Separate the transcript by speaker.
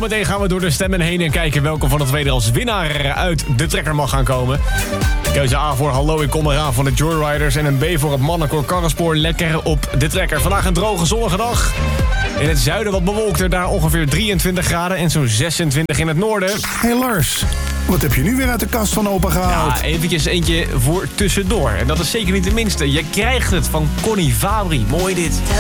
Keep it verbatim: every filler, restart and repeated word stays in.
Speaker 1: Zometeen gaan we door de stemmen heen en kijken welke van de twee er als winnaar uit de trekker mag gaan komen. Keuze A voor Hallo, ik kom eraan van de Joyriders. En een B voor het mannenkoor Karrenspoor. Lekker op de trekker. Vandaag een droge, zonnige dag. In het zuiden wat bewolkter, daar ongeveer drieëntwintig graden en zo'n zesentwintig in het noorden.
Speaker 2: Hey Lars, wat heb je nu weer uit de kast van opa gehaald?
Speaker 1: Ja, eventjes eentje voor tussendoor. En dat is zeker niet de minste. Je krijgt het van Connie Fabri. Mooi dit.